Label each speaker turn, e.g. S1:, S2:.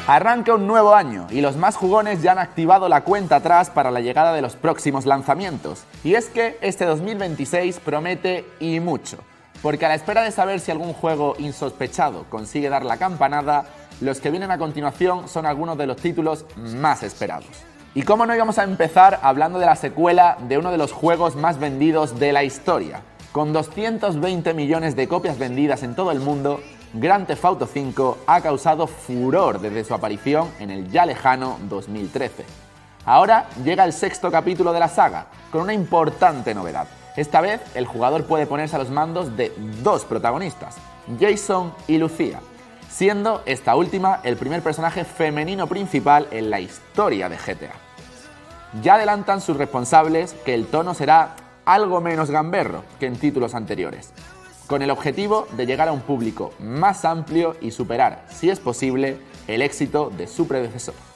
S1: Arranca un nuevo año y los más jugones ya han activado la cuenta atrás para la llegada de los próximos lanzamientos. Y es que este 2026 promete y mucho, porque a la espera de saber si algún juego insospechado consigue dar la campanada, los que vienen a continuación son algunos de los títulos más esperados. Y cómo no íbamos a empezar hablando de la secuela de uno de los juegos más vendidos de la historia. Con 220 millones de copias vendidas en todo el mundo, Grand Theft Auto V ha causado furor desde su aparición en el ya lejano 2013. Ahora llega el sexto capítulo de la saga, con una importante novedad. Esta vez el jugador puede ponerse a los mandos de dos protagonistas, Jason y Lucía, siendo esta última el primer personaje femenino principal en la historia de GTA. Ya adelantan sus responsables que el tono será algo menos gamberro que en títulos anteriores, con el objetivo de llegar a un público más amplio y superar, si es posible, el éxito de su predecesor.